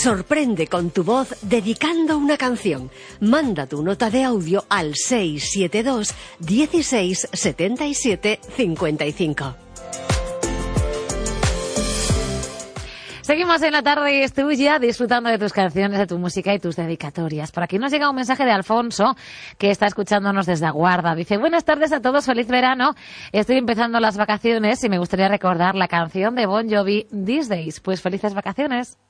Sorprende con tu voz dedicando una canción. Manda tu nota de audio al 672 16 77 55. Seguimos en La Tarde es Tuya, disfrutando de tus canciones, de tu música y tus dedicatorias. Por aquí nos llega un mensaje de Alfonso, que está escuchándonos desde Aguarda. Dice: buenas tardes a todos, feliz verano. Estoy empezando las vacaciones y me gustaría recordar la canción de Bon Jovi, These Days. Pues felices vacaciones.